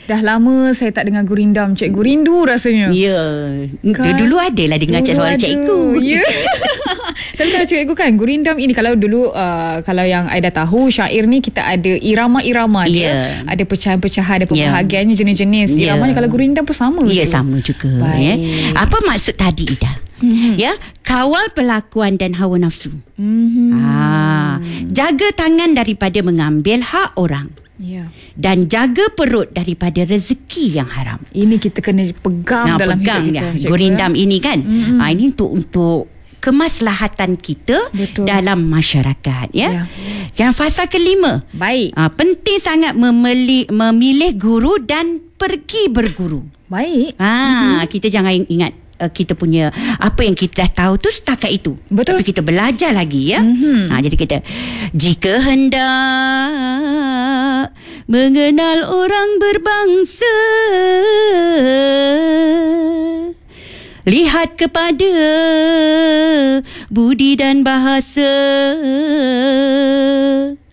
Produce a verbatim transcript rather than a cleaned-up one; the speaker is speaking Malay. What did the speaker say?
Dah lama saya tak dengar gurindam. Cikgu rindu rasanya. Ya. Kan? Dulu adalah dengar suara cikgu. Ya. Tapi kalau cikgu kan, gurindam ini kalau dulu uh, kalau yang Aida tahu, syair ni kita ada irama-irama dia. Yeah. Ada pecahan-pecahan, ada Yeah. pembahagiannya, jenis-jenis. Yeah. Iramanya kalau gurindam pun sama. Ya, je. sama juga. Ya. Apa maksud tadi, Ida? Mm-hmm. Ya, kawal pelakuan dan hawa nafsu. Mm-hmm. Ah, jaga tangan daripada mengambil hak orang. Ya. Dan jaga perut daripada rezeki yang haram. Ini kita kena pegang Nah, dalam pegang hidup kita. dah. Cikgu, Gurindam ya? ini kan. Mm-hmm. Ah, ini untuk untuk kemaslahatan kita. Betul. Dalam masyarakat, ya. Ya. Yang fasa kelima. Baik. Ah, penting sangat memilih, memilih guru dan pergi berguru. Baik. Ah, mm-hmm. Kita jangan ingat uh, kita punya apa yang kita dah tahu tu setakat itu. Betul. Tapi kita belajar lagi, ya. Mm-hmm. Ah, jadi kita, jika hendak mengenal orang berbangsa, lihat kepada budi dan bahasa.